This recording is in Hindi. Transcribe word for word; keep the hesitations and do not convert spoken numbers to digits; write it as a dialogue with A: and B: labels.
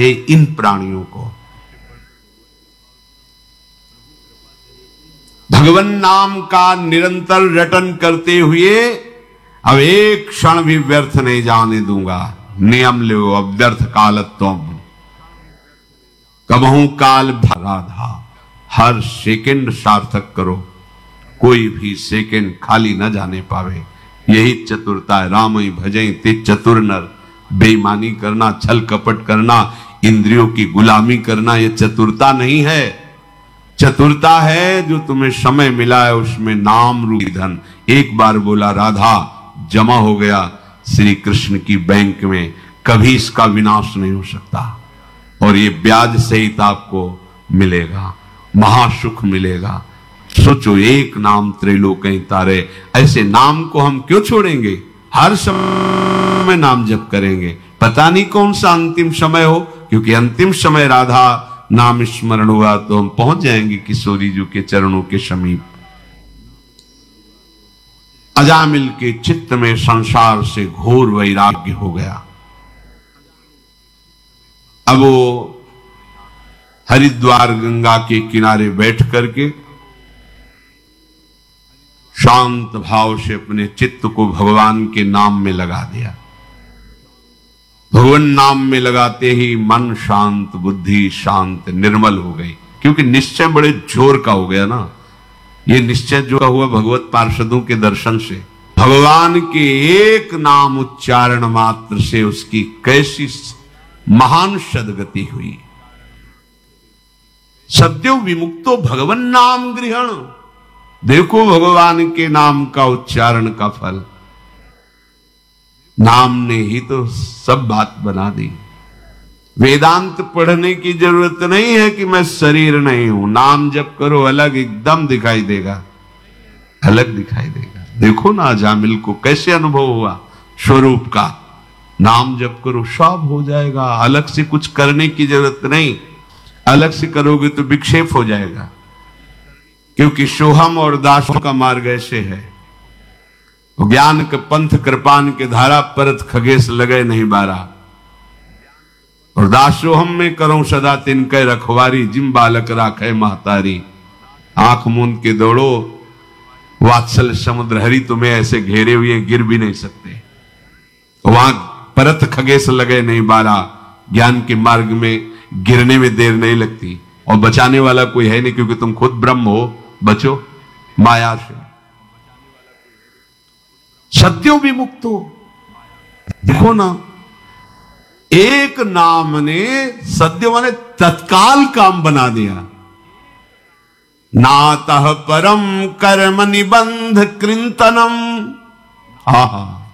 A: इन प्राणियों को। भगवान नाम का निरंतर रटन करते हुए अब एक क्षण भी व्यर्थ नहीं जाने दूंगा। नियम लो अब व्यर्थ कालत्वम, कबहू काल राधा, हर सेकंड सार्थक करो, कोई भी सेकंड खाली न जाने पावे। यही चतुरता है। राम ही भजई ते चतुर नर, बेईमानी करना, छल कपट करना, इंद्रियों की गुलामी करना, यह चतुरता नहीं है। चतुरता है जो तुम्हें समय मिला है उसमें नाम रूपी धन। एक बार बोला राधा, जमा हो गया श्री कृष्ण की बैंक में, कभी इसका विनाश नहीं हो सकता। और ये ब्याज सहित आपको मिलेगा, महासुख मिलेगा। सोचो, एक नाम त्रैलोक्य तारे, ऐसे नाम को हम क्यों छोड़ेंगे? हर समय नाम जप करेंगे। पता नहीं कौन सा अंतिम समय हो, क्योंकि अंतिम समय राधा नाम स्मरण हुआ तो हम पहुंच जाएंगे किशोरी जी के चरणों के समीप। अजामिल के चित्त में संसार से घोर वैराग्य हो गया। अब वो हरिद्वार गंगा के किनारे बैठ करके शांत भाव से अपने चित्त को भगवान के नाम में लगा दिया। भगवान नाम में लगाते ही मन शांत, बुद्धि शांत, निर्मल हो गई। क्योंकि निश्चय बड़े जोर का हो गया ना। ये निश्चय जो हुआ भगवत पार्षदों के दर्शन से। भगवान के एक नाम उच्चारण मात्र से उसकी कैसी महान सदगति हुई। सद्यो विमुक्तो भगवन नाम गृहण। देखो भगवान के नाम का उच्चारण का फल। नाम ने ही तो सब बात बना दी। वेदांत पढ़ने की जरूरत नहीं है कि मैं शरीर नहीं हूं। नाम जप करो, अलग एकदम दिखाई देगा, अलग दिखाई देगा। देखो ना अजामिल को कैसे अनुभव हुआ स्वरूप का। नाम जप करो, सब हो जाएगा। अलग से कुछ करने की जरूरत नहीं। अलग से करोगे तो विक्षेप हो जाएगा। क्योंकि सोहम और दासों का मार्ग ऐसे है, ज्ञान के पंथ कृपान के धारा परत खगेश लगे नहीं बारा। और दासोहम में करो सदा तिनके रखवारी, जिम बालक राखे महतारी। आंख मूंद के दौड़ो, वात्सल समुद्र हरि तुम्हें ऐसे घेरे हुए गिर भी नहीं सकते। वहां परत खगेश लगे नहीं बारा। ज्ञान के मार्ग में गिरने में देर नहीं लगती। और बचाने वाला कोई है नहीं, क्योंकि तुम खुद ब्रह्म हो। बचो माया से। सत्यो विमुक्तो। देखो ना, एक नाम ने सद्यो माने तत्काल काम बना दिया। नातः परम कर्म निबंध कृंतनम। आहा,